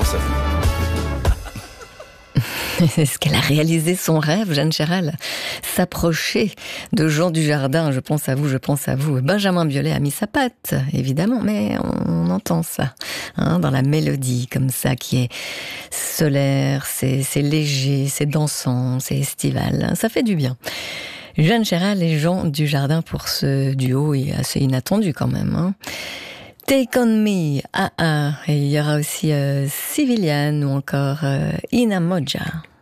pense à vous. Est-ce qu'elle a réalisé son rêve, Jeanne Chéral? S'approcher de Jean Dujardin, je pense à vous, je pense à vous. Benjamin Biolay a mis sa patte, évidemment, mais on entend ça dans la mélodie comme ça, qui est solaire, c'est léger, c'est dansant, c'est estival, ça fait du bien. Jeanne Chéral et Jean Dujardin pour ce duo est assez inattendu quand même. Take on me, et il y aura aussi Civilian ou encore Ina Moja.